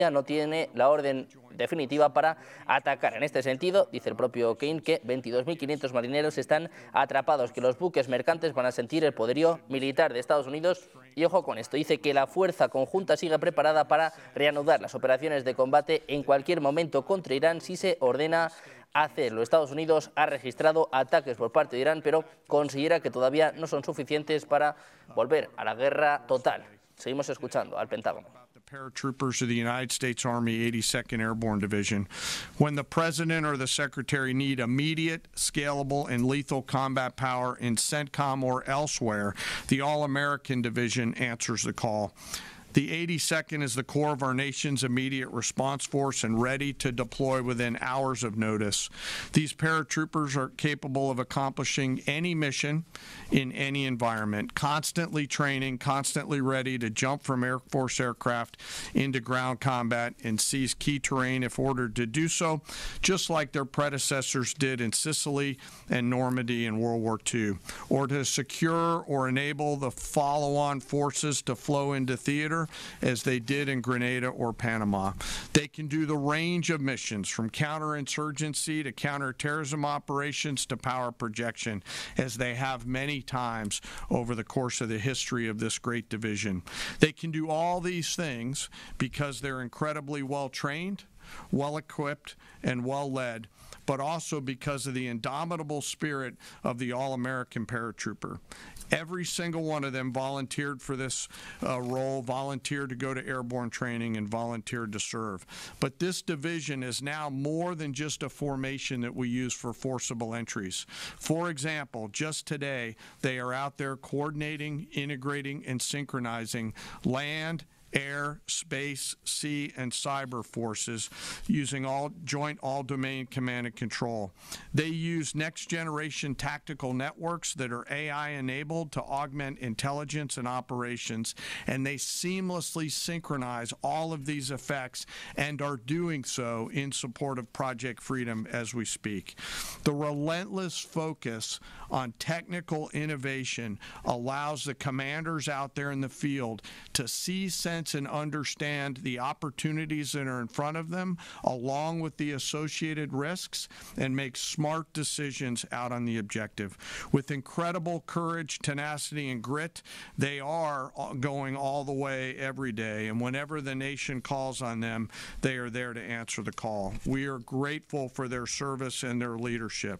no tiene la orden definitiva para atacar. En este sentido, dice el propio Kane que 22.500 marineros están atrapados, que los buques mercantes van a sentir el poderío militar de Estados Unidos. Y ojo con esto, dice que la fuerza conjunta sigue preparada para reanudar las operaciones de combate en cualquier momento contra Irán si se ordena hacerlo. Estados Unidos ha registrado ataques por parte de Irán, pero considera que todavía no son suficientes para volver a la guerra total. Seguimos escuchando al Pentágono. Paratroopers of the United States Army 82nd Airborne Division. When the President or the Secretary need immediate, scalable, and lethal combat power in CENTCOM or elsewhere, the All-American Division answers the call. The 82nd is the core of our nation's immediate response force and ready to deploy within hours of notice. These paratroopers are capable of accomplishing any mission in any environment, constantly training, constantly ready to jump from Air Force aircraft into ground combat and seize key terrain if ordered to do so, just like their predecessors did in Sicily and Normandy in World War II, or to secure or enable the follow-on forces to flow into theater as they did in Grenada or Panama. They can do the range of missions from counterinsurgency to counterterrorism operations to power projection, as they have many times over the course of the history of this great division. They can do all these things because they're incredibly well trained, well equipped, and well led, but also because of the indomitable spirit of the All-American paratrooper. Every single one of them volunteered for this role, volunteered to go to airborne training, and volunteered to serve. But this division is now more than just a formation that we use for forcible entries. For example, just today, they are out there coordinating, integrating, and synchronizing land, air, space, sea, and cyber forces using joint all-domain command and control. They use next-generation tactical networks that are AI-enabled to augment intelligence and operations, and they seamlessly synchronize all of these effects and are doing so in support of Project Freedom as we speak. The relentless focus on technical innovation allows the commanders out there in the field to see, sense, and understand the opportunities that are in front of them, along with the associated risks, and make smart decisions out on the objective. With incredible courage, tenacity, and grit, they are going all the way every day, and whenever the nation calls on them, they are there to answer the call. We are grateful for their service and their leadership.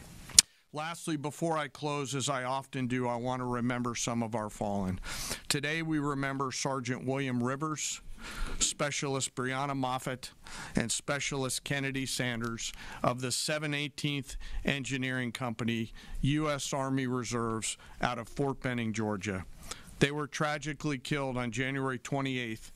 Lastly, before I close, as I often do, I want to remember some of our fallen. Today we remember Sergeant William Rivers, Specialist Brianna Moffett, and Specialist Kennedy Sanders of the 718th Engineering Company, U.S. Army Reserves, out of Fort Benning, Georgia. They were tragically killed on January 28th,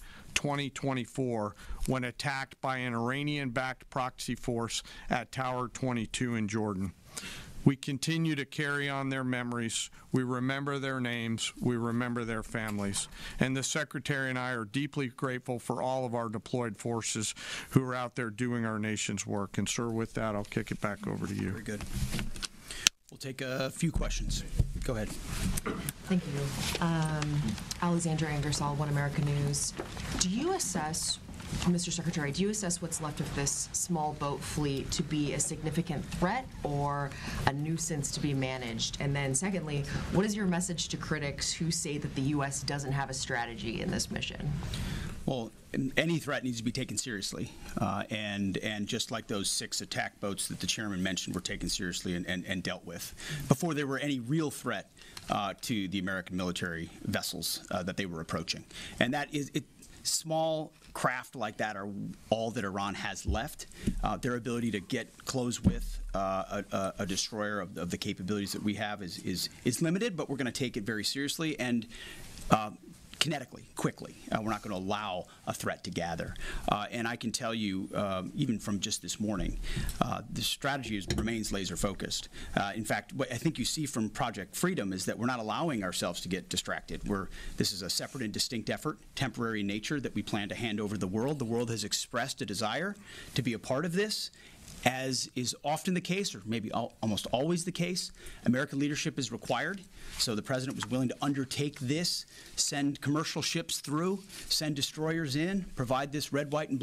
2024, when attacked by an Iranian-backed proxy force at Tower 22 in Jordan. We continue to carry on their memories. We remember their names. We remember their families. And the Secretary and I are deeply grateful for all of our deployed forces who are out there doing our nation's work. And, sir, with that, I'll kick it back over to you. Very good. We'll take a few questions. Go ahead. Thank you. Alexandra Ingersoll, One America News. Do you assess, Mr. Secretary, do you assess what's left of this small boat fleet to be a significant threat or a nuisance to be managed? And then secondly, what is your message to critics who say that the U.S. doesn't have a strategy in this mission? Well, any threat needs to be taken seriously, and just like those 6 attack boats that the chairman mentioned were taken seriously and dealt with before there were any real threat to the American military vessels that they were approaching. And that is it. Small craft like that are all that Iran has left. Their ability to get close with a destroyer of the capabilities that we have is limited, but we're going to take it very seriously and kinetically, quickly. We're not going to allow a threat to gather. And I can tell you, even from just this morning, the strategy remains laser focused. In fact, what I think you see from Project Freedom is that we're not allowing ourselves to get distracted. This is a separate and distinct effort, temporary in nature, that we plan to hand over to the world. The world has expressed a desire to be a part of this. As is often the case, or maybe almost always the case, American leadership is required. So the president was willing to undertake this, send commercial ships through, send destroyers in, provide this red, white, and blue